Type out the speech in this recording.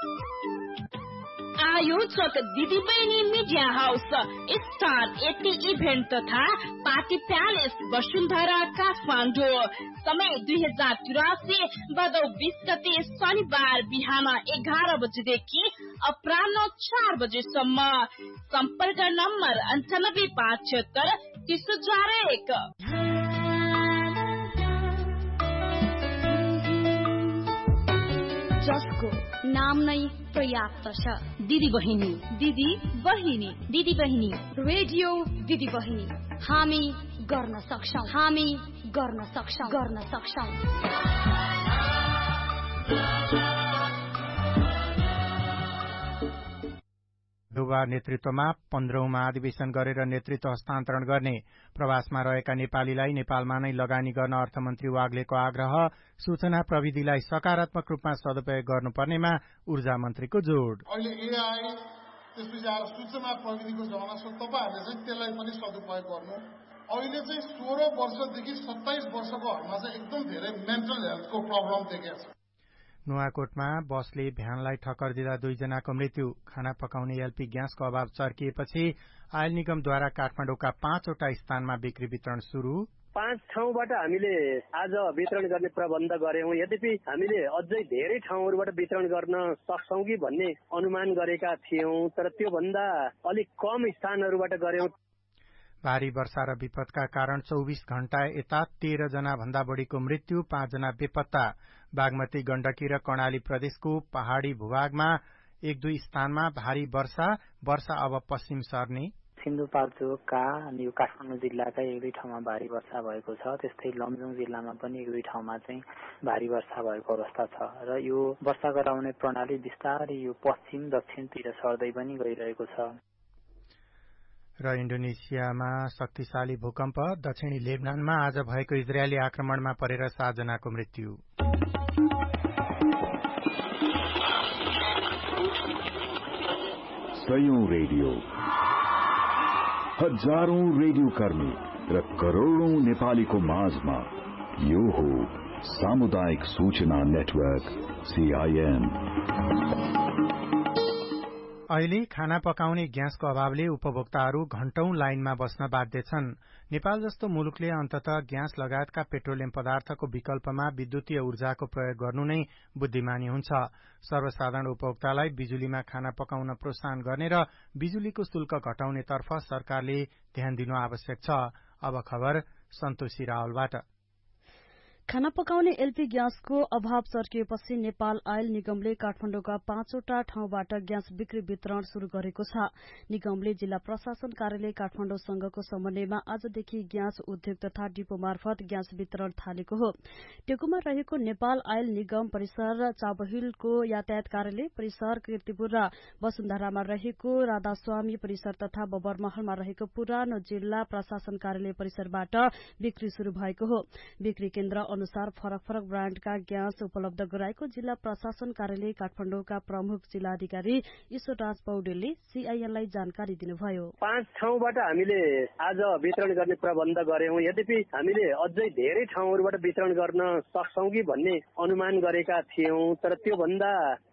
आयोजक दिदी बहिनी मिडिया हाउस स्टार 80 इभेन्ट तथा पार्टी प्यालेस वसुन्धरा काठमाडौँ। समय 2084 भदौ 20 गते शनिबार बिहान 11 बजेदेखि अपराह्न 4 बजेसम्म। सम्पर्क नम्बर 9576 3001। जसको नाम नै पर्याप्त छ। दिदी बहिनी, दिदी बहिनी, दिदी बहिनी, रेडियो दिदी बहिनी। हामी गर्न सक्छौं, हामी गर्न सक्छौं, गर्न सक्छौं। युवा नेतृत्वमा 15औं महाधिवेशन गरेर नेतृत्व हस्तान्तरण गर्ने, प्रवासमा रहेका नेपालीलाई नेपालमा नै लगानी गर्न अर्थमन्त्री वाग्लेको आग्रह, सूचना प्रविधिलाई सकारात्मक रूपमा सदुपयोग गर्नुपर्नेमा ऊर्जा मन्त्रीको जोड। अहिले एआई त्यसपछि आएर सूचना प्रविधिको जमाना छ, तपाईहरुले चाहिँ त्यसलाई पनि सदुपयोग गर्नु। अहिले चाहिँ 16 वर्षदेखि 27 वर्षकोहरुमा चाहिँ एकदम धेरै मेन्टल हेल्थको प्रब्लम देखिएको छ। नुवाकोटमा बसले भ्यानलाई ठक्कर दिँदा 2 जनाको मृत्यु। खाना पकाउने एलपी ग्यासको अभाव चर्किएपछि आयल निगमद्वारा काठमाडौँका 5 वटा स्थानमा बिक्री वितरण शुरू। 5 ठाउँबाट हामीले आज वितरण गर्ने प्रबन्ध गर्यौं। यद्यपि हामीले अझै धेरै ठाउँहरूबाट वितरण गर्न सक्छौं कि भन्ने अनुमान गरेका थियौं, तर त्यो भन्दा अलिक कम स्थानहरूबाट गर्यौं। भारी वर्षा र विपदका कारण 24 घण्टा यता 13 जना भन्दा बढीको मृत्यु, 5 जना बेपत्ता। बागमती, गण्डकी र कर्णाली प्रदेशको पहाड़ी भूभागमा 1-2 स्थानमा भारी वर्षा अब पश्चिम सर्ने। सिन्धुपाल्चोकका अनि यो काठमाडौँ जिल्लाका 1-2 ठाउँमा भारी वर्षा भएको छ। त्यस्तै लमजुङ जिल्लामा पनि 1-2 ठाउँमा चाहिँ भारी वर्षा भएको अवस्था छ र यो वर्षा गराउने प्रणाली बिस्तारै यो पश्चिम दक्षिणतिर सर्दै पनि गइरहेको छ। र इन्डोनेसियामा शक्तिशाली भूकम्प, दक्षिणी लेबनानमा आज भएको इजरायली आक्रमणमा परेर 7 जनाको मृत्यु। सयौं रेडियो, हजारौं रेडियो कर्मी र करोड़ौं नेपालीको माझमा यो हो सामुदायिक सूचना नेटवर्क CIN। अहिले खाना पकाउने ग्यासको अभावले उपभोक्ताहरू घण्टौं लाइनमा बस्न बाध्य छन्। नेपाल जस्तो मुलुकले अन्ततः ग्यास लगायतका पेट्रोलियम पदार्थको विकल्पमा विद्युतीय ऊर्जाको प्रयोग गर्नु नै बुद्धिमानी हुन्छ। सर्वसाधारण उपभोक्तालाई बिजुलीमा खाना पकाउन प्रोत्साहन गर्ने र बिजुलीको शुल्क घटाउनेतर्फ सरकारले ध्यान दिनु आवश्यक छ। अब खबर सन्तोषी रावलबाट। खाना पकाउने एलपी ग्यासको अभाव चर्किएपछि नेपाल आयल निगमले काठमाडौँका 5 वटा ठाउँबाट ग्यास बिक्री वितरण शुरू गरेको छ। निगमले जिल्ला प्रशासन कार्यालय काठमाडौँसँगको समन्वयमा आजदेखि ग्यास उद्योग तथा डिपो मार्फत ग्यास वितरण थालेको हो। टेकुमा रहेको नेपाल आयल निगम परिसर, चाबहिलको यातायात कार्यालय परिसर, कीर्तिपुर र वसुन्धरामा रहेको राधास्वामी परिसर तथा बबरमहलमा रहेको पुरानो जिल्ला प्रशासन कार्यालय परिसरबाट बिक्री शुरू भएको हो। बिक्री केन्द्र अनुसार फरक फरक ब्राण्डका ग्यास उपलब्ध गराएको जिल्ला प्रशासन कार्यालय काठमाडौँका प्रमुख जिल्लाधिकारी ईश्वरराज पौडेलले CINलाई जानकारी दिनुभयो। 5 ठाउँबाट हामीले आज वितरण गर्ने प्रबन्ध गर्यौं। यद्यपि हामीले अझै धेरै ठाउँहरूबाट वितरण गर्न सक्छौं कि भन्ने अनुमान गरेका थियौं, तर त्यो भन्दा